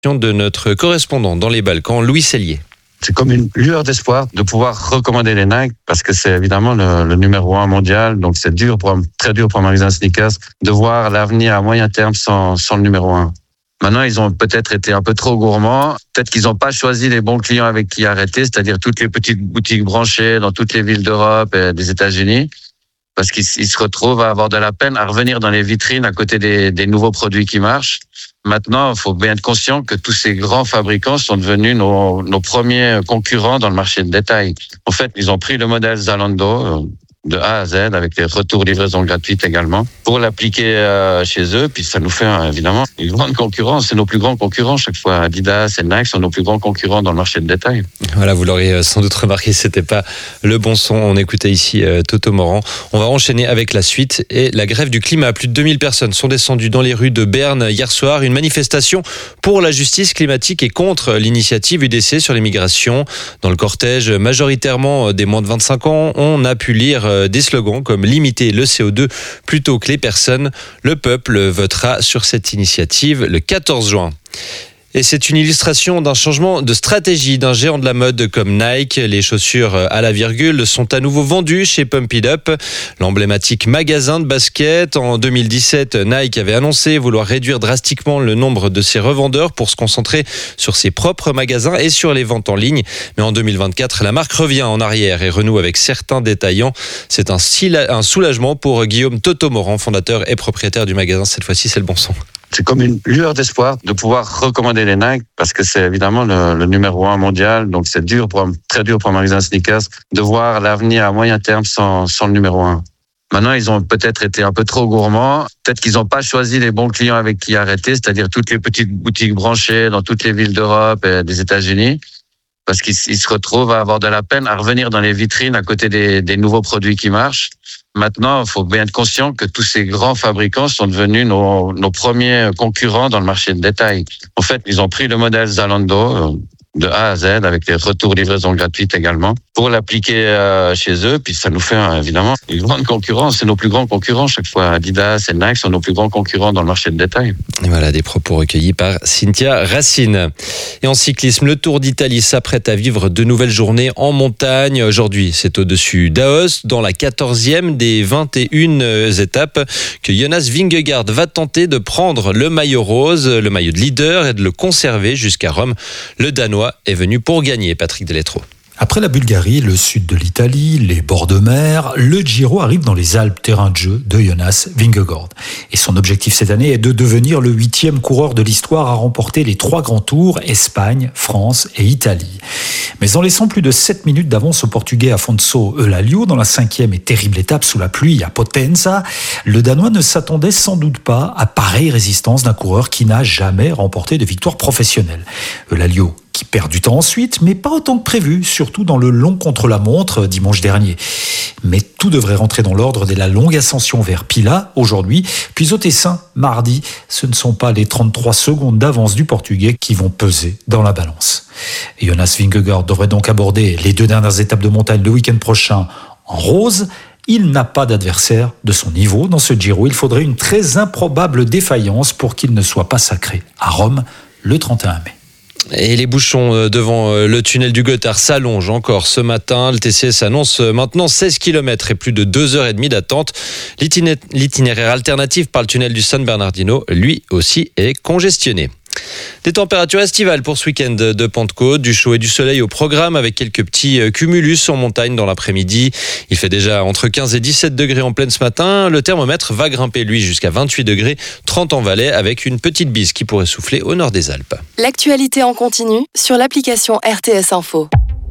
De notre correspondant dans les Balkans, Louis Sellier. C'est comme une lueur d'espoir de pouvoir recommander les Nike parce que c'est évidemment le numéro 1 mondial. Donc c'est très dur pour un magasin sneakers de voir l'avenir à moyen terme sans le numéro 1. Maintenant, ils ont peut-être été un peu trop gourmands. Peut-être qu'ils n'ont pas choisi les bons clients avec qui arrêter, c'est-à-dire toutes les petites boutiques branchées dans toutes les villes d'Europe et des États-Unis. Parce qu'ils se retrouvent à avoir de la peine à revenir dans les vitrines à côté des nouveaux produits qui marchent. Maintenant, il faut bien être conscient que tous ces grands fabricants sont devenus nos premiers concurrents dans le marché de détail. En fait, ils ont pris le modèle Zalando de A à Z avec les retours livraison gratuites également pour l'appliquer chez eux. Puis ça nous fait évidemment une grande concurrence. C'est nos plus grands concurrents chaque fois. Adidas et Nike sont nos plus grands concurrents dans le marché de détail. Voilà, vous l'aurez sans doute remarqué, c'était pas le bon son. On écoutait ici Toto Morand. On va enchaîner avec la suite et la grève du climat. Plus de 2000 personnes sont descendues dans les rues de Berne hier soir. Une manifestation pour la justice climatique et contre l'initiative UDC sur l'immigration. Dans le cortège, majoritairement des moins de 25 ans, on a pu lire des slogans comme limiter le CO2 plutôt que les personnes. Le peuple votera sur cette initiative le 14 juin. Et c'est une illustration d'un changement de stratégie d'un géant de la mode comme Nike. Les chaussures à la virgule sont à nouveau vendues chez Pump It Up, l'emblématique magasin de basket. En 2017, Nike avait annoncé vouloir réduire drastiquement le nombre de ses revendeurs pour se concentrer sur ses propres magasins et sur les ventes en ligne. Mais en 2024, la marque revient en arrière et renoue avec certains détaillants. C'est un soulagement pour Guillaume Toto Morand, fondateur et propriétaire du magasin. Cette fois-ci, c'est le bon son. C'est comme une lueur d'espoir de pouvoir recommander les Nike parce que c'est évidemment le numéro 1 mondial. Donc c'est très dur pour un magasin sneakers de voir l'avenir à moyen terme sans le numéro 1. Maintenant, ils ont peut-être été un peu trop gourmands. Peut-être qu'ils n'ont pas choisi les bons clients avec qui arrêter, c'est-à-dire toutes les petites boutiques branchées dans toutes les villes d'Europe et des États-Unis. Parce qu'ils se retrouvent à avoir de la peine à revenir dans les vitrines à côté des nouveaux produits qui marchent. Maintenant, il faut bien être conscient que tous ces grands fabricants sont devenus nos premiers concurrents dans le marché de détail. En fait, ils ont pris le modèle Zalando de A à Z avec les retours livraison gratuites également pour l'appliquer chez eux. Puis ça nous fait évidemment une grande concurrence. C'est nos plus grands concurrents chaque fois. Adidas et Nike sont nos plus grands concurrents dans le marché de détail. Et voilà des propos recueillis par Cynthia Racine. Et en cyclisme, le Tour d'Italie s'apprête à vivre de nouvelles journées en montagne. Aujourd'hui, c'est au-dessus d'Aoste, dans la 14e des 21 étapes, que Jonas Vingegaard va tenter de prendre le maillot rose, le maillot de leader, et de le conserver jusqu'à Rome. Le Danois est venu pour gagner, Patrick Deletreau. Après la Bulgarie, le sud de l'Italie, les bords de mer, le Giro arrive dans les Alpes, terrain de jeu de Jonas Vingegaard. Et son objectif cette année est de devenir le 8e coureur de l'histoire à remporter les 3 grands tours, Espagne, France et Italie. Mais en laissant plus de 7 minutes d'avance au Portugais Afonso Eulalio dans la 5e et terrible étape sous la pluie à Potenza, le Danois ne s'attendait sans doute pas à pareille résistance d'un coureur qui n'a jamais remporté de victoire professionnelle. Eulalio qui perd du temps ensuite, mais pas autant que prévu, surtout dans le long contre-la-montre dimanche dernier. Mais tout devrait rentrer dans l'ordre dès la longue ascension vers Pila aujourd'hui, puis au Tessin mardi. Ce ne sont pas les 33 secondes d'avance du Portugais qui vont peser dans la balance. Et Jonas Vingegaard devrait donc aborder les 2 dernières étapes de montagne le week-end prochain en rose. Il n'a pas d'adversaire de son niveau dans ce Giro. Il faudrait une très improbable défaillance pour qu'il ne soit pas sacré à Rome le 31 mai. Et les bouchons devant le tunnel du Gothard s'allongent encore ce matin. Le TCS annonce maintenant 16 km et plus de 2h30 d'attente. L'itinéraire alternatif par le tunnel du San Bernardino, lui aussi, est congestionné. Des températures estivales pour ce week-end de Pentecôte, du chaud et du soleil au programme avec quelques petits cumulus en montagne dans l'après-midi. Il fait déjà entre 15 et 17 degrés en plaine ce matin. Le thermomètre va grimper lui jusqu'à 28 degrés, 30 en Valais avec une petite bise qui pourrait souffler au nord des Alpes. L'actualité en continu sur l'application RTS Info.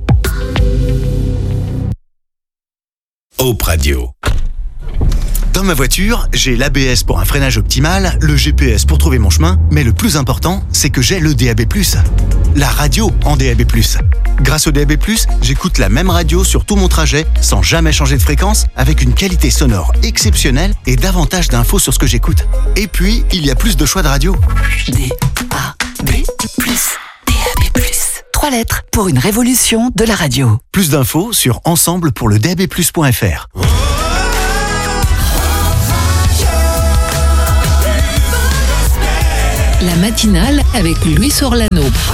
Hope Radio. Dans ma voiture, j'ai l'ABS pour un freinage optimal, le GPS pour trouver mon chemin, mais le plus important, c'est que j'ai le DAB+. La radio en DAB+. Grâce au DAB+, j'écoute la même radio sur tout mon trajet, sans jamais changer de fréquence, avec une qualité sonore exceptionnelle et davantage d'infos sur ce que j'écoute. Et puis, il y a plus de choix de radio. DAB+. DAB+. 3 lettres pour une révolution de la radio. Plus d'infos sur ensemble-pour-le-DAB+.fr. La matinale avec Luis Orlano.